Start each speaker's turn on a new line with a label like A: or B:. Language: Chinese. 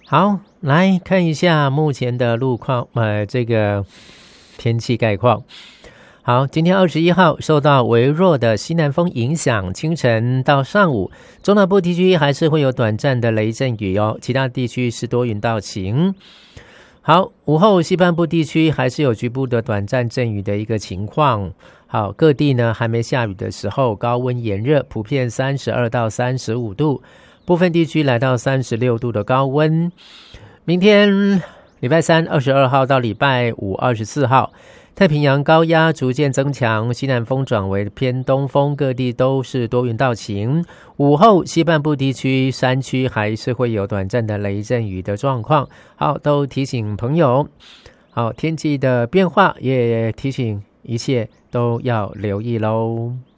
A: 好，来看一下目前的路况，这个天气概况。好，今天21号受到微弱的西南风影响，清晨到上午，中南部地区还是会有短暂的雷阵雨哦，其他地区是多云到晴。好，午后西半部地区还是有局部的短暂阵雨的一个情况。好，各地呢还没下雨的时候，高温炎热，普遍32到35度。部分地区来到36度的高温。明天礼拜三22号到礼拜五24号，太平洋高压逐渐增强，西南风转为偏东风，各地都是多云到晴。午后西半部地区山区还是会有短暂的雷阵雨的状况。好，都提醒朋友，好，天气的变化也提醒一切都要留意咯。